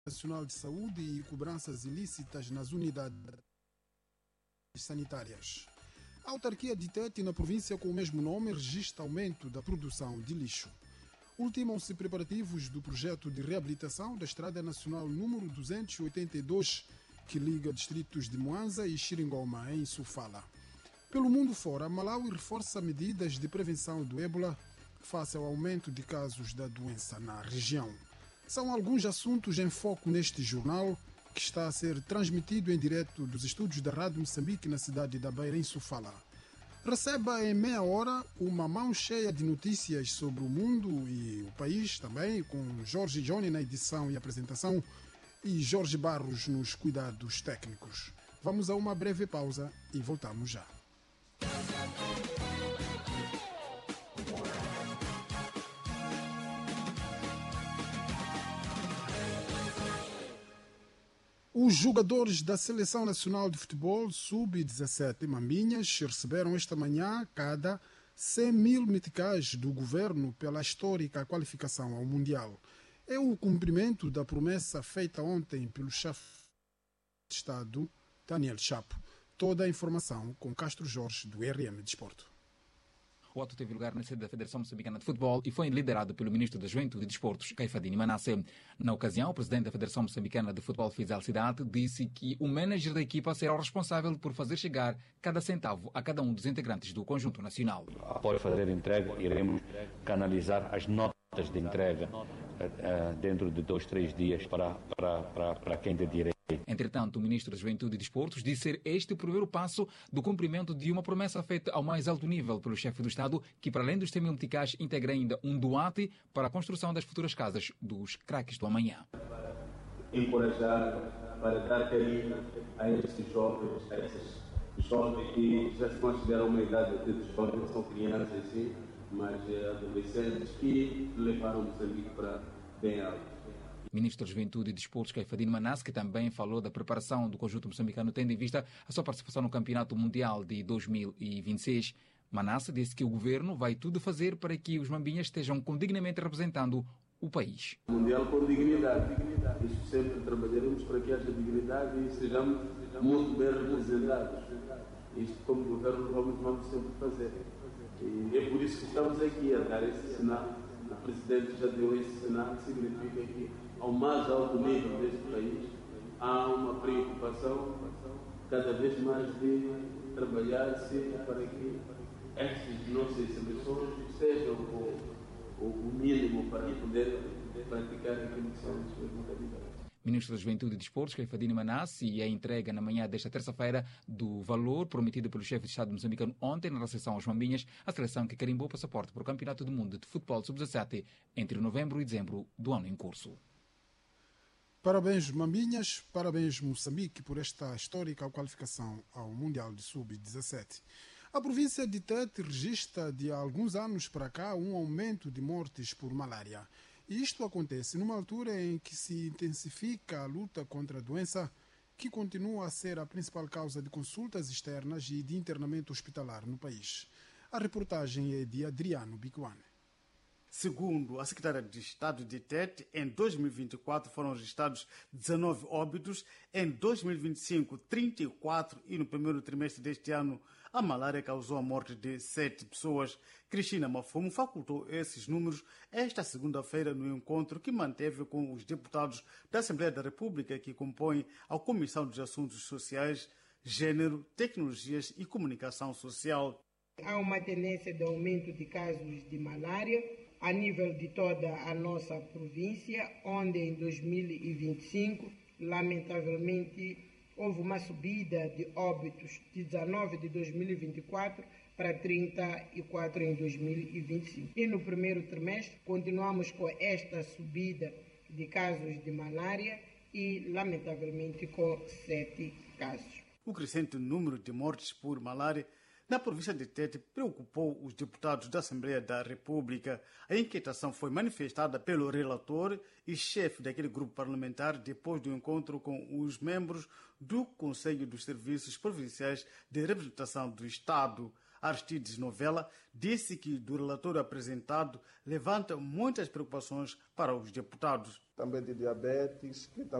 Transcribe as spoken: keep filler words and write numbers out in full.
Nacional de Saúde e cobranças ilícitas nas unidades sanitárias. A autarquia de Tete, na província com o mesmo nome, registra aumento da produção de lixo. Ultimam-se preparativos do projeto de reabilitação da Estrada Nacional número duzentos e oitenta e dois, que liga distritos de Mwanza e Xiringoma, em Sofala. Pelo mundo fora, Malawi reforça medidas de prevenção do ébola face ao aumento de casos da doença na região. São alguns assuntos em foco neste jornal, que está a ser transmitido em direto dos estúdios da Rádio Moçambique na cidade da Beira, em Sofala. Receba em meia hora uma mão cheia de notícias sobre o mundo e o país também, com Jorge Johnny na edição e apresentação e Jorge Barros nos cuidados técnicos. Vamos a uma breve pausa e voltamos já. Os jogadores da Seleção Nacional de Futebol sub dezassete Maminhas receberam esta manhã cada cem mil meticais do governo pela histórica qualificação ao Mundial. É o cumprimento da promessa feita ontem pelo chefe de Estado, Daniel Chapo. Toda a informação com Castro Jorge, do R M Desporto. O ato teve lugar na sede da Federação Moçambicana de Futebol e foi liderado pelo ministro da Juventude e Desportos, Caifadine Manasse. Na ocasião, o presidente da Federação Moçambicana de Futebol, Fizal Cidade, disse que o manager da equipa será o responsável por fazer chegar cada centavo a cada um dos integrantes do conjunto nacional. Após fazer a entrega, iremos canalizar as notas de entrega uh, dentro de dois, três dias para, para, para, para quem de direito. Entretanto, o ministro da Juventude e Desportos disse ser este o primeiro passo do cumprimento de uma promessa feita ao mais alto nível pelo chefe do Estado, que para além dos cem mil meticais integra ainda um doate para a construção das futuras casas dos craques do amanhã. Encorajar, para dar carinho a estes jovens, a esses jovens que já se consideram uma idade de jovens, são crianças sim, mas adolescentes que levaram Moçambique para bem alto. Ministro da Juventude e Desportos, Caifadine Manasse, que também falou da preparação do conjunto moçambicano, tendo em vista a sua participação no Campeonato Mundial de dois mil e vinte e seis. Manasse disse que o governo vai tudo fazer para que os mambinhas estejam condignamente representando o país. Mundial com dignidade. Isso sempre trabalharemos para que haja dignidade e sejamos muito bem representados. Isto, como governo, vamos, vamos sempre fazer. E é por isso que estamos aqui a dar esse sinal. O Presidente já deu esse sinal, que significa que, ao mais alto nível deste país, há uma preocupação cada vez mais de trabalhar-se para que estas nossas seleções sejam o, o mínimo para poder praticar aquilo que são as suas modalidades. Ministro da Juventude e Desportos, Caifadine Manasse, e a entrega na manhã desta terça-feira do valor prometido pelo chefe de Estado moçambicano ontem na recepção aos Mambinhas, a seleção que carimbou o passaporte para o Campeonato do Mundo de Futebol sub dezassete entre novembro e dezembro do ano em curso. Parabéns, Mambinhas, parabéns, Moçambique, por esta histórica qualificação ao Mundial de sub dezassete. A província de Tete registra de alguns anos para cá um aumento de mortes por malária. E isto acontece numa altura em que se intensifica a luta contra a doença, que continua a ser a principal causa de consultas externas e de internamento hospitalar no país. A reportagem é de Adriano Bicuane. Segundo a secretária de Estado de Tete, em dois mil e vinte e quatro foram registrados dezenove óbitos, em dois mil e vinte e cinco, trinta e quatro e no primeiro trimestre deste ano a malária causou a morte de sete pessoas. Cristina Mafumo facultou esses números esta segunda-feira no encontro que manteve com os deputados da Assembleia da República que compõem a Comissão dos Assuntos Sociais, Gênero, Tecnologias e Comunicação Social. Há uma tendência de aumento de casos de malária a nível de toda a nossa província, onde em dois mil e vinte e cinco, lamentavelmente, houve uma subida de óbitos de dezenove de dois mil e vinte e quatro para trinta e quatro em dois mil e vinte e cinco. E no primeiro trimestre, continuamos com esta subida de casos de malária e, lamentavelmente, com sete casos. O crescente número de mortes por malária na província de Tete preocupou os deputados da Assembleia da República. A inquietação foi manifestada pelo relator e chefe daquele grupo parlamentar depois do encontro com os membros do Conselho dos Serviços Provinciais de Representação do Estado. Aristides Novella, disse que do relatório apresentado levanta muitas preocupações para os deputados. Também de diabetes, que